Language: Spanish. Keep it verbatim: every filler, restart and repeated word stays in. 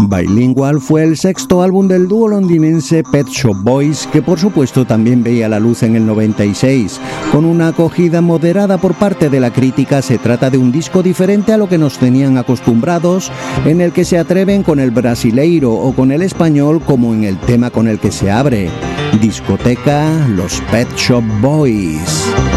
Bilingual fue el sexto álbum del dúo londinense Pet Shop Boys, que por supuesto también veía la luz en el noventa y seis. Con una acogida moderada por parte de la crítica, se trata de un disco diferente a lo que nos tenían acostumbrados, en el que se atreven con el brasileiro o con el español, como en el tema con el que se abre, Discoteca, los Pet Shop Boys.